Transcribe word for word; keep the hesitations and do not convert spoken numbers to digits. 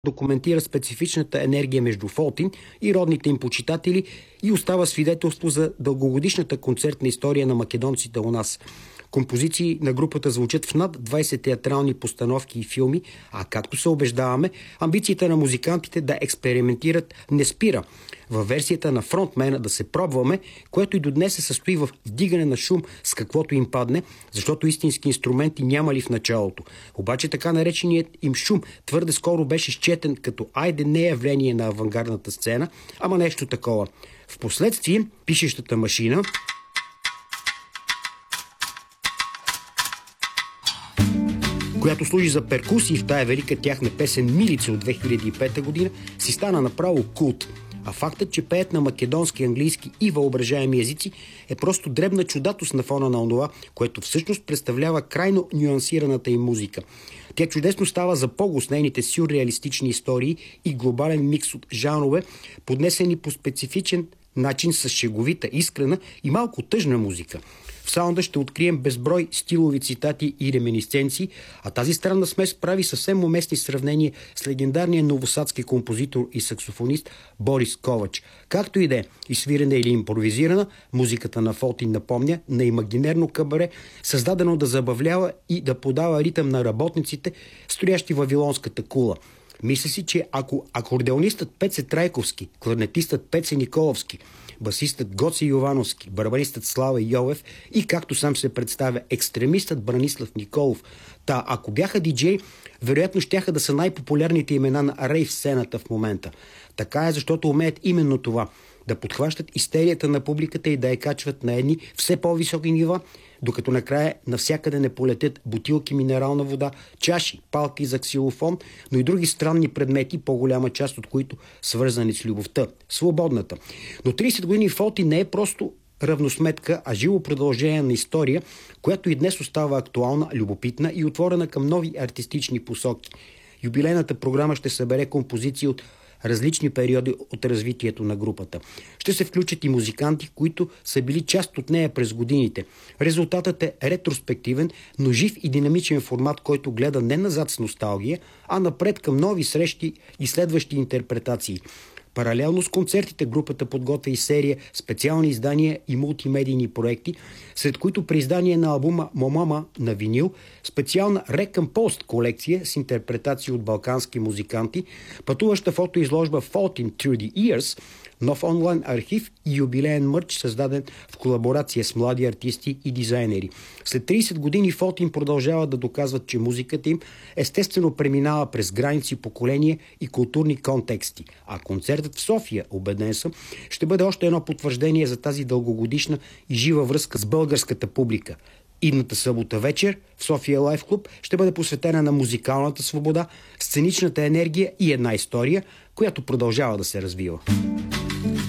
документира специфичната енергия между Фолтин и родните им почитатели и остава свидетелство за дългогодишната концертна история на македонците у нас. Композиции на групата звучат в над двайсет театрални постановки и филми, а както се убеждаваме, амбицията на музикантите да експериментират не спира. Във версията на фронтмена да се пробваме, което и до днес се състои в вдигане на шум с каквото им падне, защото истински инструменти няма ли в началото. Обаче така нареченият им шум твърде скоро беше счетен като айде не явление на авангардната сцена, ама нещо такова. Впоследствие пишещата машина, която служи за перкусии в тая велика тяхна песен Милица от две хиляди и пета година, си стана направо култ. А фактът, че пеят на македонски, английски и въображаеми езици е просто дребна чудатост на фона на онова, което всъщност представлява крайно нюансираната им музика. Тя чудесно става за по-го с нейните сюрреалистични истории и глобален микс от жанрове, поднесени по специфичен начин с шеговита, искрена и малко тъжна музика. В саунда ще открием безброй стилови цитати и реминисценции, а тази странна смес прави съвсем уместни сравнения с легендарния новосадски композитор и саксофонист Борис Ковач. Както и да е, изсвирена или импровизирана, музиката на Фолтин напомня на имагинерно кабаре, създадено да забавлява и да подава ритъм на работниците, стоящи в вавилонската кула. Мисля си, че ако акордеонистът Пеце Трайковски, кларнетистът Пеце Николовски, басистът Гоце Йовановски, барабанистът Слава Йовев и, както сам се представя, екстремистът Бранислав Николов, та ако бяха диджей, вероятно щяха да са най-популярните имена на рейв сцената в момента. Така е, защото умеят именно това – да подхващат истерията на публиката и да я качват на едни все по-високи нива, докато накрая навсякъде не полетят бутилки минерална вода, чаши, палки за ксилофон, но и други странни предмети, по-голяма част от които свързани с любовта, свободната. Но трийсет години Фолтин не е просто равносметка, а живо продължение на история, която и днес остава актуална, любопитна и отворена към нови артистични посоки. Юбилейната програма ще събере композиции от различни периоди от развитието на групата. Ще се включат и музиканти, които са били част от нея през годините. Резултатът е ретроспективен, но жив и динамичен формат, който гледа не назад с носталгия, а напред към нови срещи и следващи интерпретации. Паралелно с концертите групата подготвя и серия специални издания и мултимедийни проекти, сред които при издание на албума Момама на винил, специална Recompost колекция с интерпретации от балкански музиканти, пътуваща фотоизложба Фолтин Through the Years, нов онлайн архив и юбилеен мърч, създаден в колаборация с млади артисти и дизайнери. След трийсет години Фолтин продължава да доказват, че музиката им естествено преминава през граници, поколения и културни контексти. А концертът в София, убеден съм, ще бъде още едно потвърждение за тази дългогодишна и жива връзка с българската публика. Идната събота вечер в София Лайф Клуб ще бъде посветена на музикалната свобода, сценичната енергия и една история, която продължава да се развива.